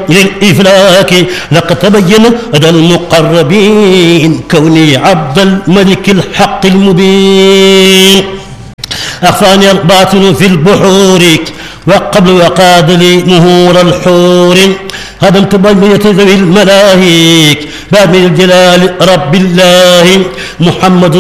للإفلاك لقد تبين لدى المقربين كوني عبد الملك الحق المبين. أخفاني الباطل في البحور وقبل وقاد لي مهور الحور. هدمت بيت ذوي الملاهيك باب الجلال رب الله محمد